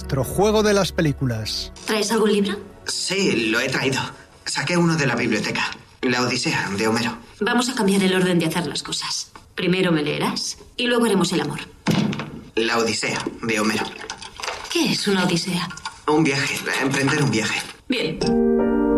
nuestro juego de las películas. ¿Traes algún libro? Sí, lo he traído. Saqué uno de la biblioteca. La Odisea, de Homero. Vamos a cambiar el orden de hacer las cosas. Primero me leerás y luego haremos el amor. La Odisea, de Homero. ¿Qué es una odisea? Un viaje, emprender un viaje. Bien.